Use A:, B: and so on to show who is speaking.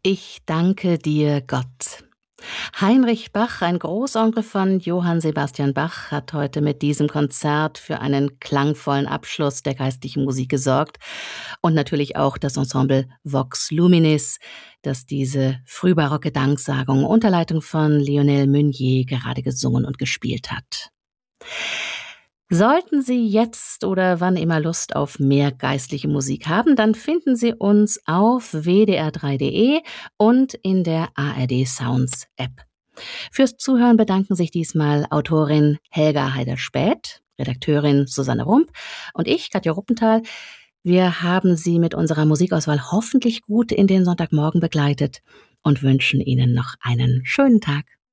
A: Ich danke dir, Gott. Heinrich Bach, ein Großonkel von Johann Sebastian Bach, hat heute mit diesem Konzert für einen klangvollen Abschluss der geistlichen Musik gesorgt und natürlich auch das Ensemble Vox Luminis, das diese frühbarocke Danksagung unter Leitung von Lionel Meunier gerade gesungen und gespielt hat. Sollten Sie jetzt oder wann immer Lust auf mehr geistliche Musik haben, dann finden Sie uns auf wdr3.de und in der ARD Sounds App. Fürs Zuhören bedanken sich diesmal Autorin Helga Haider-Späth, Redakteurin Susanne Rump und ich, Katja Ruppenthal. Wir haben Sie mit unserer Musikauswahl hoffentlich gut in den Sonntagmorgen begleitet und wünschen Ihnen noch einen schönen Tag.